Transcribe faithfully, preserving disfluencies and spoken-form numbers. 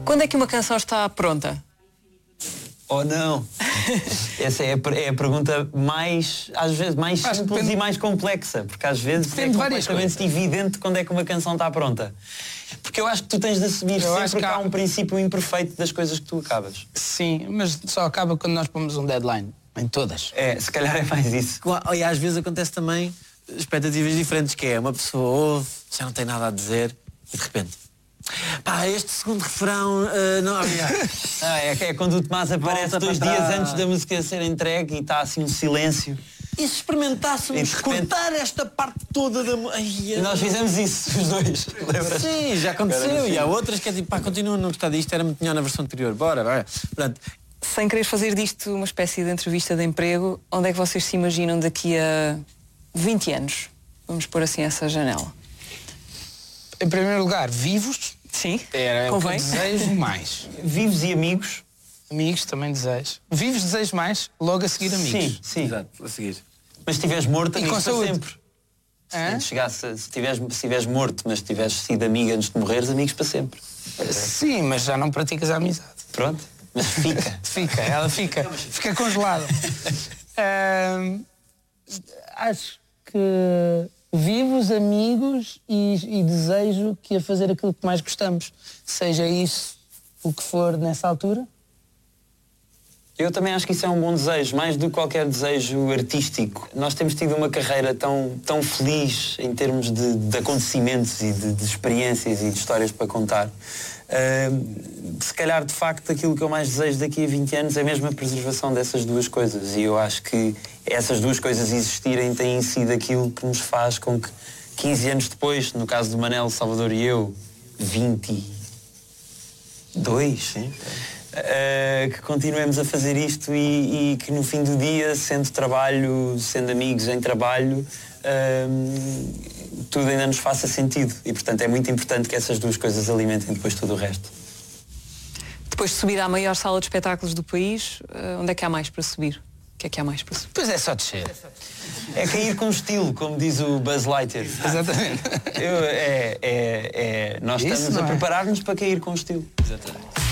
Quando é que uma canção está pronta? Ou não? Essa é a, é a pergunta mais, às vezes, mais Acho simples depende... e mais complexa. Porque às vezes depende é de várias completamente coisas. evidente quando é que uma canção está pronta. Porque eu acho que tu tens de assumir Eu sempre acho que que há há um princípio imperfeito das coisas que tu acabas. Sim, mas só acaba quando nós pomos um deadline. Em todas. É, se calhar é mais isso. E às vezes acontece também expectativas diferentes, que é uma pessoa ouve, já não tem nada a dizer e de repente, pá, este segundo refrão uh, não havia. Ah, é, é quando o Tomás aparece Volta dois para dias trás. antes da música ser entregue e está assim um silêncio. E se experimentássemos E de repente- cortar esta parte toda da... Ai, E nós fizemos isso, os dois. Lembras? Sim, já aconteceu. Agora, E há sim. outras que é tipo, pá, continua a não gostar disto, era muito melhor na versão anterior. Bora, bora. Portanto, Sem querer fazer disto uma espécie de entrevista de emprego, onde é que vocês se imaginam daqui a vinte anos? Vamos pôr assim essa janela. Em primeiro lugar, vivos. Sim, Era o que eu convém. desejo mais. Vivos e amigos. Amigos também desejo. Vivos desejo mais, logo a seguir amigos. Sim, sim. exato, a seguir. Mas se estiveres morto, E amigos com para saúde. sempre. Hã? Se chegasse, se estiveres se estiveres morto, mas tivesse sido amigo antes de morreres, amigos para sempre. Sim, mas já não praticas a amizade. Pronto. Mas fica. Fica, ela fica, fica congelada. Ahm, acho que vivos, amigos e, e desejo que a fazer aquilo que mais gostamos. Seja isso o que for nessa altura. Eu também acho que isso é um bom desejo, mais do que qualquer desejo artístico. Nós temos tido uma carreira tão, tão feliz em termos de, de acontecimentos e de, de experiências e de histórias para contar. Uh, se calhar, de facto, aquilo que eu mais desejo daqui a vinte anos é mesmo a preservação dessas duas coisas. E eu acho que essas duas coisas existirem têm sido aquilo que nos faz com que quinze anos depois, no caso do Manel, Salvador e eu, vinte e dois, sim. Uh, que continuemos a fazer isto e, e que no fim do dia, sendo trabalho, sendo amigos em trabalho, uh, tudo ainda nos faça sentido. E, portanto, é muito importante que essas duas coisas alimentem depois tudo o resto. Depois de subir à maior sala de espetáculos do país, eh, onde é que há mais para subir? O que é que há mais para subir? Pois é só descer. É cair com estilo, como diz o Buzz Lightyear. Exatamente. Eu, é, é, é, nós Isso estamos não a é? preparar-nos para cair com estilo. Exatamente.